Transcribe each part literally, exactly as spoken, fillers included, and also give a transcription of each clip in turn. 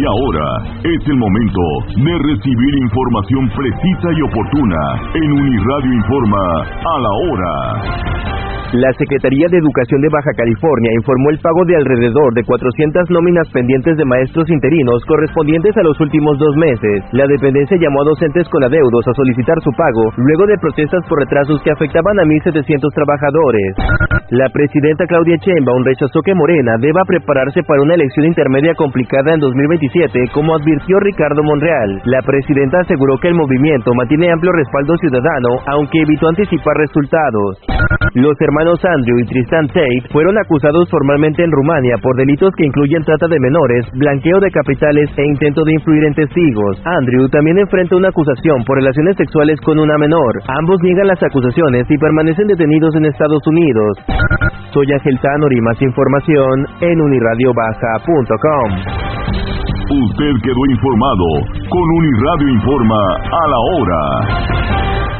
Y ahora es el momento de recibir información precisa y oportuna en Uniradio Informa a la hora. La Secretaría de Educación de Baja California informó el pago de alrededor de cuatrocientas nóminas pendientes de maestros interinos correspondientes a los últimos dos meses. La dependencia llamó a docentes con adeudos a solicitar su pago, luego de protestas por retrasos que afectaban a mil setecientos trabajadores. La presidenta Claudia Sheinbaum rechazó que Morena deba prepararse para una elección intermedia complicada en dos mil veintisiete, como advirtió Ricardo Monreal. La presidenta aseguró que el movimiento mantiene amplio respaldo ciudadano, aunque evitó anticipar resultados. Los hermanos Andrew y Tristan Tate fueron acusados formalmente en Rumania por delitos que incluyen trata de menores, blanqueo de capitales e intento de influir en testigos. Andrew también enfrenta una acusación por relaciones sexuales con una menor. Ambos niegan las acusaciones y permanecen detenidos en Estados Unidos. Soy Ángel Tanor y más información en uniradio baja punto com. Usted quedó informado con Uniradio Informa a la hora.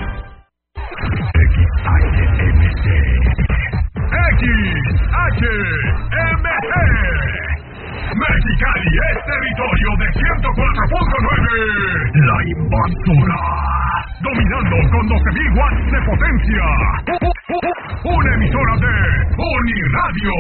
X H M G Mexicali es territorio de ciento cuatro punto nueve. La Invasora, dominando con doce mil watts de potencia. Una emisora de Uniradio.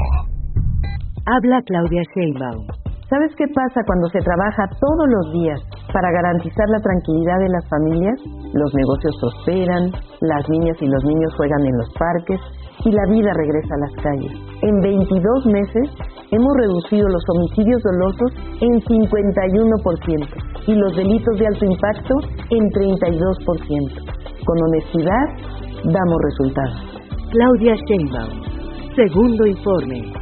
Habla Claudia Sheinbaum. ¿Sabes qué pasa cuando se trabaja todos los días para garantizar la tranquilidad de las familias? Los negocios prosperan, las niñas y los niños juegan en los parques y la vida regresa a las calles. En veintidós meses hemos reducido los homicidios dolosos en cincuenta y uno por ciento y los delitos de alto impacto en treinta y dos por ciento. Con honestidad damos resultados. Claudia Sheinbaum. Segundo informe.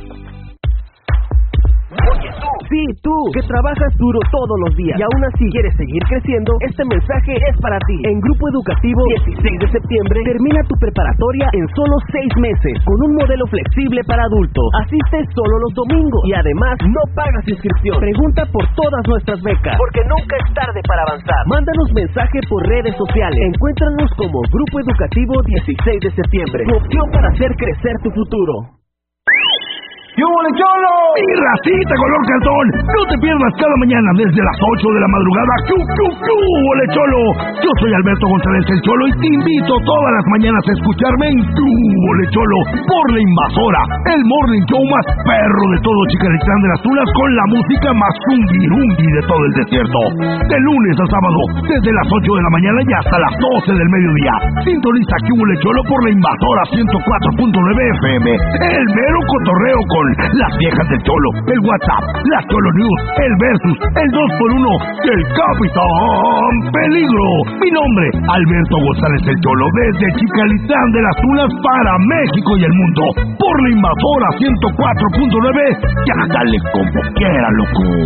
Sí, tú, que trabajas duro todos los días y aún así quieres seguir creciendo, este mensaje es para ti. En Grupo Educativo dieciséis de septiembre, termina tu preparatoria en solo seis meses, con un modelo flexible para adultos. Asiste solo los domingos y además no pagas inscripción. Pregunta por todas nuestras becas, porque nunca es tarde para avanzar. Mándanos mensaje por redes sociales. Encuéntranos como Grupo Educativo dieciséis de septiembre, tu opción para hacer crecer tu futuro. ¡Yúbole, Cholo! ¡Mi racita color cartón! No te pierdas cada mañana desde las ocho de la madrugada. ¡Q, Q, Q! ¡Yúbole, Cholo! Yo soy Alberto González el Cholo y te invito todas las mañanas a escucharme en ¡Yúbole, Cholo! Por La Invasora, el morning show más perro de todo Chicariclán de las Tulas, con la música más zungirungui de todo el desierto. De lunes a sábado, desde las ocho de la mañana y hasta las doce del mediodía. Sintoniza ¡Yúbole, Cholo! Por La Invasora ciento cuatro punto nueve F M. El mero cotorreo con las viejas del Cholo, el WhatsApp, las Cholo News, el Versus, el dos por uno y el Capitán Peligro. Mi nombre, Alberto González el Cholo, desde Chicalitán de las Tulas para México y el mundo, por La Invasora ciento cuatro punto nueve. Ya dale como quiera, loco.